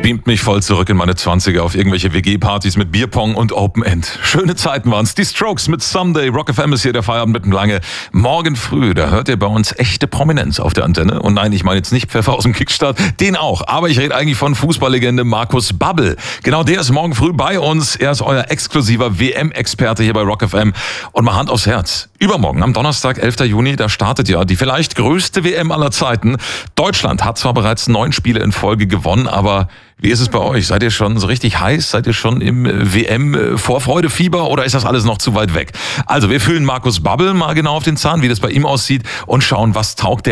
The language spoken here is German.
beamt mich voll zurück in meine 20er auf irgendwelche WG-Partys mit Bierpong und Open End. Schöne Zeiten waren's. Die Strokes mit Someday. Rock FM ist hier der Feierabend mit dem Lange. Morgen früh, da hört ihr bei uns echte Prominenz auf der Antenne. Und nein, ich meine jetzt nicht Pfeffer aus dem Kickstart, den auch. Aber ich rede eigentlich von Fußballlegende Markus Babbel. Genau, der ist morgen früh bei uns. Er ist euer exklusiver WM-Experte hier bei Rock FM. Und mal Hand aufs Herz. Übermorgen, am Donnerstag, 11. Juni, da startet ja die vielleicht größte WM aller Zeiten. Deutschland hat zwar bereits 9 Spiele in Folge gewonnen, aber wie ist es bei euch? Seid ihr schon so richtig heiß? Seid ihr schon im WM-Vorfreudefieber oder ist das alles noch zu weit weg? Also wir fühlen Markus Babbel mal genau auf den Zahn, wie das bei ihm aussieht und schauen, was taugt der